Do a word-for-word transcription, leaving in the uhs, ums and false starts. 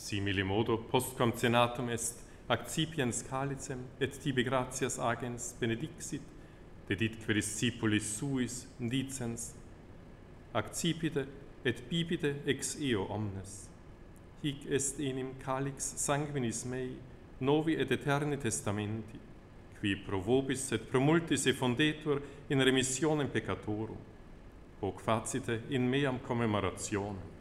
Simili modo postquam cenatum est accipiens calicem et tibi gratias agens benedixit, deditque discipulis suis dicens, accipite et bibite ex eo omnes. Hic est enim calix sanguinis mei, novi et eterni testamenti, qui pro vobis et pro multis effundetur in remissionem peccatorum, hoc facite in meam commemorationem.